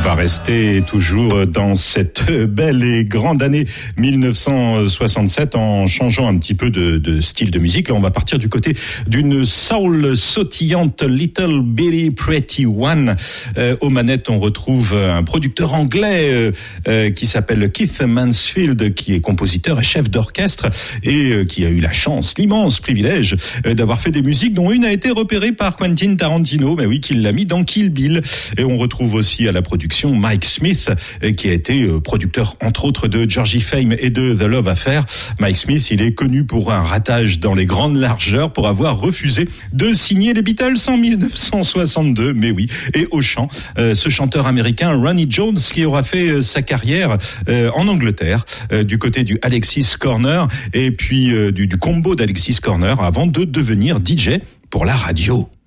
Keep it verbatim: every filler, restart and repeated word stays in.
va rester toujours dans cette belle et grande année mille neuf cent soixante-sept en changeant un petit peu de, de style de musique. Là, on va partir du côté d'une soul sautillante Little Bitty Pretty One. Euh, aux manettes, on retrouve un producteur anglais euh, euh, qui s'appelle Keith Mansfield, qui est compositeur et chef d'orchestre et euh, qui a eu la chance, l'immense privilège euh, d'avoir fait des musiques dont une a été repérée par Quentin Tarantino. Mais oui, qu'il l'a mis dans Kill Bill. Et on retrouve aussi à la production Mike Smith, qui a été producteur entre autres de Georgie Fame et de The Love Affair. Mike Smith, il est connu pour un ratage dans les grandes largeurs, pour avoir refusé de signer les Beatles en mille neuf cent soixante-deux. Mais oui, et au chant, euh, ce chanteur américain Ronnie Jones, qui aura fait euh, sa carrière euh, en Angleterre, euh, du côté du Alexis Corner et puis euh, du, du combo d'Alexis Corner, avant de devenir D J pour la radio.